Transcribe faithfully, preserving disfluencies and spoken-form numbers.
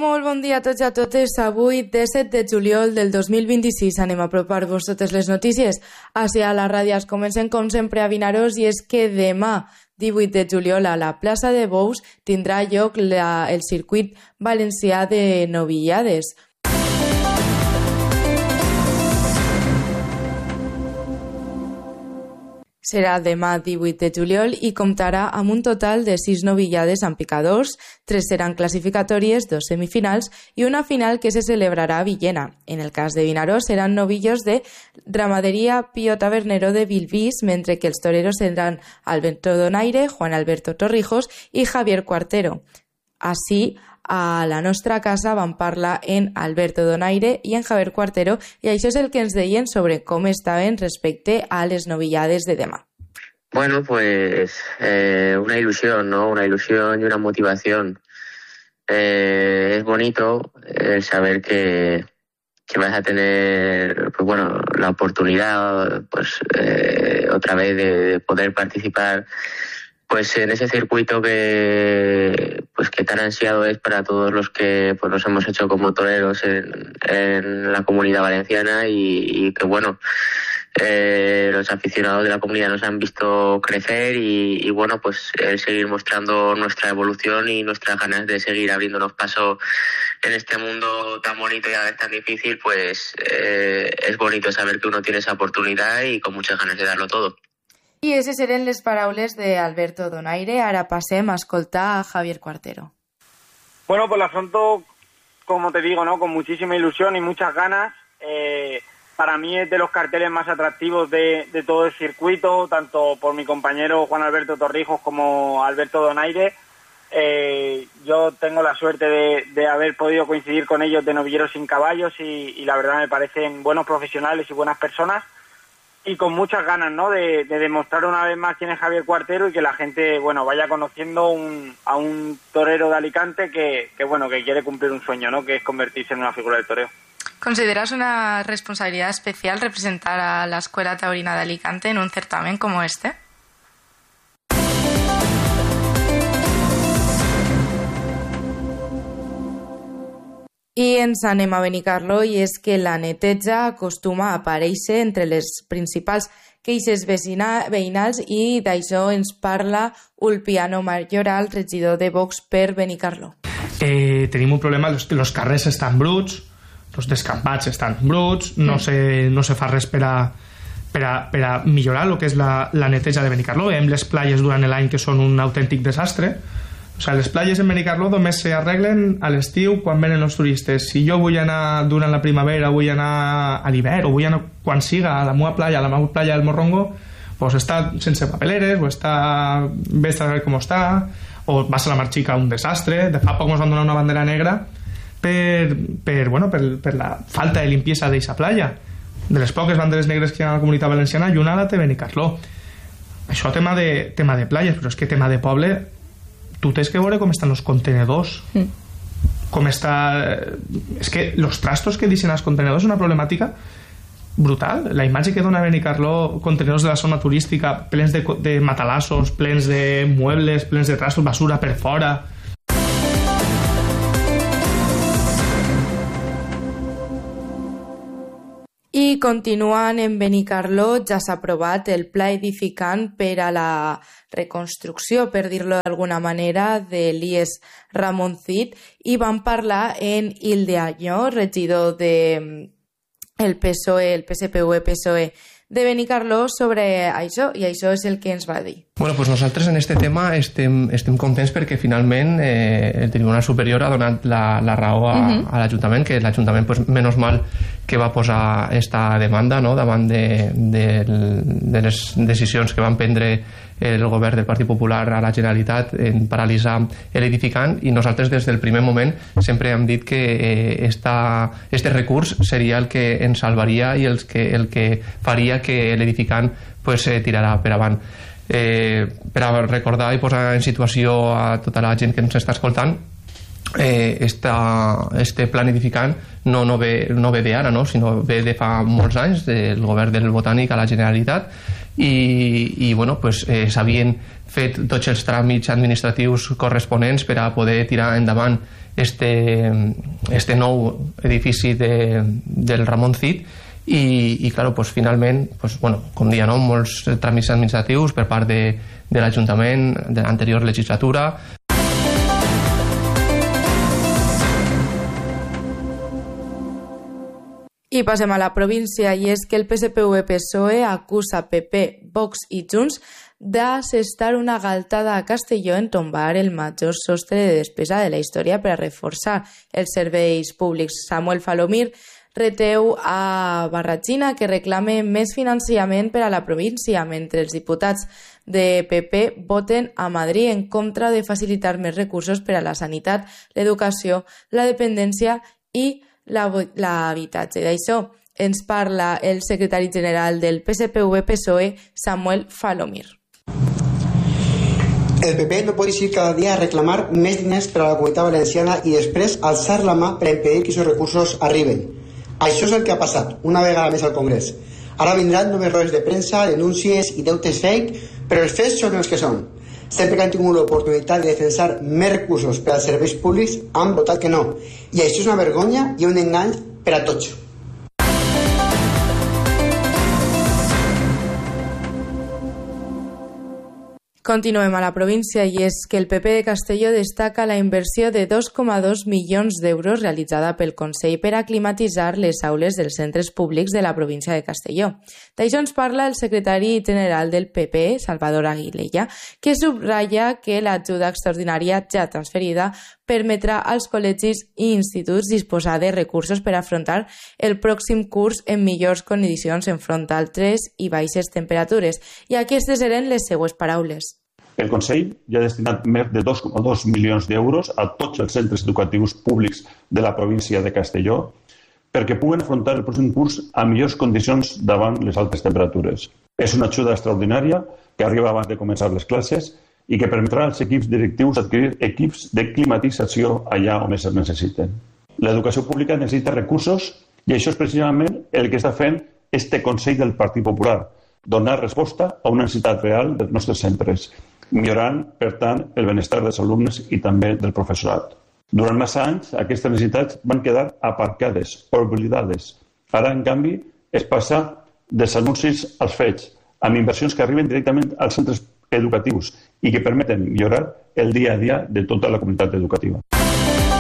Molt bon dia a tots i a totes. Avui, disset de juliol del dos mil vint-i-sis, anem a apropar-vos totes les notícies. Així a les ràdios comencem com sempre a Vinaròs, i és que demà, divuit de juliol, a la plaça de Bous tindrà lloc la, el circuit valencià de novillades. Serà demà divuit de juliol i comptarà amb un total de sis novillades amb picadors, tres seran classificatòries, dos semifinals i una final que se celebrarà a Villena. En el cas de Vinaròs seran novillos de Ramaderia Pío Tabernero de Vilvís, mentre que els toreros seran Alberto Donaire, Juan Alberto Torrijos i Javier Cuartero. Així, a la nostra casa vam parlar en Alberto Donaire i en Javier Cuartero, i això és el que ens deien sobre com estaven respecte a les novillades de demà. Bueno, pues eh, una ilusión, ¿no? Una ilusión y una motivación. Eh, es bonito el saber que, que vas a tener, pues bueno, la oportunidad, pues eh, otra vez de, de poder participar pues en ese circuito que pues que tan ansiado es para todos los que pues nos hemos hecho como toreros en, en la comunidad valenciana, y, y que bueno, eh, los aficionados de la comunidad nos han visto crecer y, y bueno, pues el seguir mostrando nuestra evolución y nuestras ganas de seguir abriéndonos paso en este mundo tan bonito y a veces tan difícil. Pues eh, es bonito saber que uno tiene esa oportunidad y con muchas ganas de darlo todo. I aquestes eren les paraules d'Alberto Donaire. Ara passem a escoltar a Javier Cuartero. Bueno, pues la afronto, como te digo, ¿no? Con muchísima ilusión y muchas ganas. Eh, para mí es de los carteles más atractivos de, de todo el circuito, tanto por mi compañero Juan Alberto Torrijos como Alberto Donaire. Eh, yo tengo la suerte de, de haber podido coincidir con ellos de novilleros sin caballos y, y la verdad me parecen buenos profesionales y buenas personas. Y con muchas ganas, ¿no?, de, de demostrar una vez más quién es Javier Cuartero y que la gente, bueno, vaya conociendo un, a un torero de Alicante que, que, bueno, que quiere cumplir un sueño, ¿no?, que es convertirse en una figura del toreo. ¿Consideras una responsabilidad especial representar a la Escuela Taurina de Alicante en un certamen como este? I ens anem a Benicarló, i és que la neteja acostuma a aparèixer entre les principals queixes veïnals, i d'això ens parla Ulpiano Mayoral, regidor de Vox per Benicarló. Eh, tenim un problema, los, los carrers estan bruts, els descampats estan bruts, no, mm. se, no se fa res per a, per a, per a millorar el que és la, la neteja de Benicarló. Veiem les platges durant l'any que són un autèntic desastre. O sigui, les platges en Benicarló només s'arreglen a l'estiu quan venen els turistes. Si jo vull anar durant la primavera, vull anar a l'hivern, o vull anar quan siga a la meva playa, a la meva playa del Morrongo, pues està sense papeleres, o està ves a veure com està, o vas a la Mar Xica, un desastre. De fa poc ens van donar una bandera negra per, per, bueno, per, per la falta de limpiesa d'eixa playa. De les poques banderes negres que hi ha a la Comunitat Valenciana, i una la té Benicarló. Això tema de, tema de platges, però és que tema de poble, tu tens que veure com estan els contenedors, mm. com està... És que els trastos que deixen els contenedors és una problemàtica brutal. La imatge que dona Benicarló, contenedors de la zona turística plens de, de matalassos, plens de muebles, plens de trastos, basura per fora. I continuant en Benicarló, ja s'ha aprovat el pla edificant per a la reconstrucció, per dir-lo d'alguna manera, de l'I E S Ramon Cid, i van parlar en Hilde Añó, regidor de el P S O E, el P S P V P S O E de Benicarló, sobre això, i això és el que ens va dir. Bueno, pues nosaltres en este tema estem, estem contents perquè finalment eh, el Tribunal Superior ha donat la, la raó a, uh-huh. a l'Ajuntament, que l'Ajuntament, pues, menys mal que va posar esta demanda, no?, davant de, de, de les decisions que van prendre el govern del Partit Popular a la Generalitat en paralitzar l'edificant, i nosaltres des del primer moment sempre hem dit que eh, esta, este recurs seria el que ens salvaria i el que, el que faria que l'edificant pues, eh, tirarà per avant. Eh, per a recordar i posar en situació a tota la gent que ens està escoltant, eh, esta, este planificant no, no, ve, no ve d'ara, no? Sinó ve de fa molts anys, del govern del Botànic a la Generalitat, i, i bueno, pues, eh, s'havien fet tots els tràmits administratius corresponents per a poder tirar endavant este, este nou edifici de, del Ramon Cid, i, i claro, pues, finalment, pues, bueno, com deia, no? Molts tràmits administratius per part de, de l'Ajuntament de l'anterior legislatura. I passem a la província, i és que el P S P V P S O E acusa P P, Vox i Junts d'assestar una galtada a Castelló en tombar el major sostre de despesa de la història per a reforçar els serveis públics. Samuel Falomir reteu a Barratxina que reclame més finançament per a la província, mentre els diputats de P P voten a Madrid en contra de facilitar més recursos per a la sanitat, l'educació, la dependència i l'habitatge. D'això ens parla el secretari general del P S P V P S O E, Samuel Falomir. El P P no pot ir cada dia a reclamar més diners per a la Comunitat Valenciana i després alçar la mà per impedir que aquests recursos arriben. Això és el que ha passat una vegada més al Congrés. Ara vindran noves rodes de premsa, denúncies i deutes fake, però els fets són els que són. Sempre que han tingut l'oportunitat de defensar més recursos per als serveis públics, han votat que no. I això és una vergonya i un engany per a tots. Continuem a la província, i és que el P P de Castelló destaca la inversió de dos coma dos milions d'euros realitzada pel Consell per a climatitzar les aules dels centres públics de la província de Castelló. D'això ens parla el secretari general del P P, Salvador Aguilella, que subratlla que l'ajuda extraordinària ja transferida permetrà als col·legis i instituts disposar de recursos per afrontar el pròxim curs en millors condicions enfront d'altres i baixes temperatures. I aquestes eren les seues paraules. El Consell ja ha destinat més de dos coma dos milions d'euros a tots els centres educatius públics de la província de Castelló perquè puguen afrontar el pròxim curs a millors condicions davant les altes temperatures. És una ajuda extraordinària que arriba abans de començar les classes i que permetrà als equips directius adquirir equips de climatització allà on es necessiten. L'educació pública necessita recursos i això és precisament el que està fent este Consell del Partit Popular, donar resposta a una necessitat real dels nostres centres, millorant, per tant, el benestar dels alumnes i també del professorat. Durant massa anys, aquestes necessitats van quedar aparcades, oblidades. Ara, en canvi, es passa dels anuncis als fets, amb inversions que arriben directament als centres educatius i que permeten millorar el dia a dia de tota la comunitat educativa.